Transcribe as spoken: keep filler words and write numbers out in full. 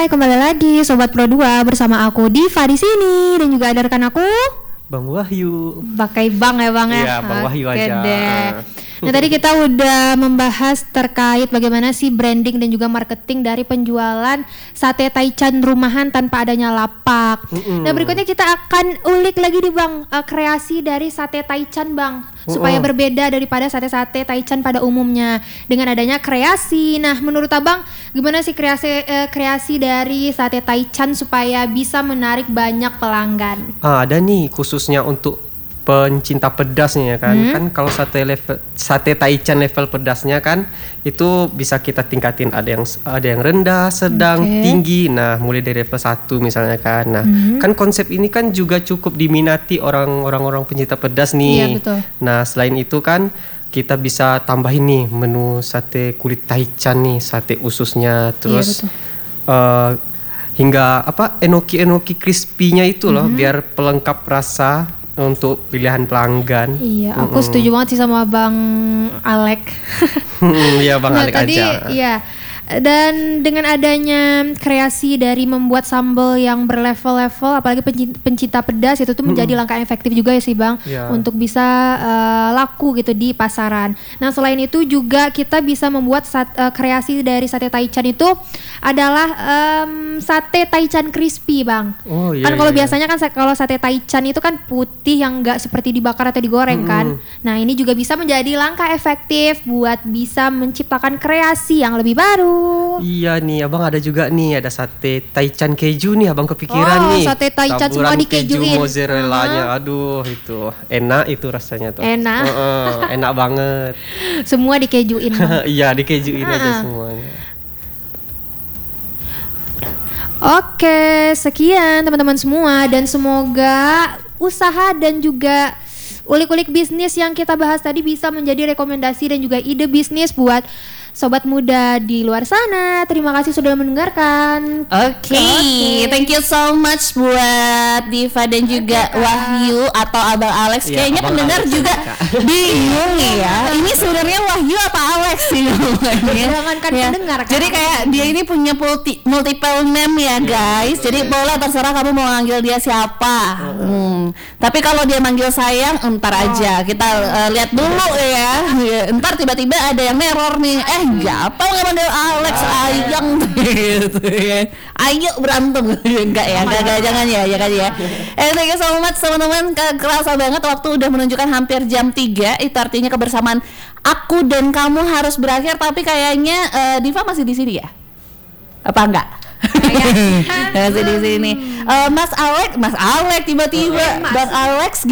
Hai, kembali lagi Sobat Pro dua bersama aku Diva di sini dan juga ada rekan aku Bang Wahyu. Pakai Bang ya Bang ya. Iya, Bang Wahyu Oke aja. Deh. Nah tadi kita udah membahas terkait bagaimana sih branding dan juga marketing dari penjualan sate taichan rumahan tanpa adanya lapak. Mm-mm. Nah berikutnya kita akan ulik lagi nih Bang, uh, kreasi dari sate taichan Bang, supaya Mm-mm. berbeda daripada sate-sate taichan pada umumnya dengan adanya kreasi. Nah menurut Abang gimana sih kreasi uh, kreasi dari sate taichan supaya bisa menarik banyak pelanggan? Ah, ada nih khususnya untuk pencinta pedasnya ya kan. Hmm. Kan kalau sate level sate taichan level pedasnya kan itu bisa kita tingkatin, ada yang ada yang rendah, sedang, okay. tinggi. Nah, mulai dari level satu misalnya kan. Nah, hmm. kan konsep ini kan juga cukup diminati orang-orang orang pencinta pedas nih. Iya, betul. Nah, selain itu kan kita bisa tambahin nih menu sate kulit taichan nih, sate ususnya, terus iya, uh, hingga apa enoki-enoki crispy-nya itu loh, hmm. biar pelengkap rasa untuk pilihan pelanggan. Iya, aku Mm-mm. setuju banget sih sama Bang Alek. Iya, Bang nah, Alek tadi, aja. Iya. Dan dengan adanya kreasi dari membuat sambal yang berlevel-level, apalagi pencinta pedas itu tuh menjadi langkah efektif juga ya sih Bang, yeah. untuk bisa uh, laku gitu di pasaran. Nah selain itu juga kita bisa membuat sat, uh, kreasi dari sate taichan itu adalah um, sate taichan crispy Bang. Oh, iya, kan kalau iya. biasanya kan kalau sate taichan itu kan putih yang nggak seperti dibakar atau digoreng hmm. kan. Nah ini juga bisa menjadi langkah efektif buat bisa menciptakan kreasi yang lebih baru. Iya nih, Abang ada juga nih, ada sate taichan keju nih, Abang kepikiran oh, nih. Sate taichan semua dikejuin. Keju mozzarellanya, uh-huh. aduh itu enak itu rasanya tuh. Enak. Uh, uh, enak banget. Semua dikejuin. Iya dikejuin uh-huh. aja semuanya. Oke, sekian teman-teman semua dan semoga usaha dan juga ulik-ulik bisnis yang kita bahas tadi bisa menjadi rekomendasi dan juga ide bisnis buat sobat muda di luar sana. Terima kasih sudah mendengarkan. Oke, okay. okay. Thank you so much buat Diva dan juga okay, Wahyu atau Abang Alex. Ya, kayaknya Abang pendengar Alex juga bingung ya. Ini sebenarnya Wahyu apa Alex sih namanya? Jangankan ya. pendengar kan. Jadi kayak dia ini punya multi, multiple name ya guys. Ya, Jadi boleh terserah kamu mau manggil dia siapa. Oh. Hmm. Tapi kalau dia manggil sayang, entar oh. aja kita uh, lihat dulu ya. Entar tiba-tiba ada yang neror nih. Eh enggak, apa nggak manggil Alex, Ayang gitu ya. Ayo berantem. Enggak ya, enggak, enggak, jangan ya, jangan ya. Eh, thank you so much teman-teman. Kerasa banget waktu udah menunjukkan hampir jam tiga. Itu artinya kebersamaan aku dan kamu harus berakhir. Tapi kayaknya uh, Diva masih di sini ya? Apa enggak? Masih di sini. Uh, Mas Alex, Mas Alex tiba-tiba, Bang Alex.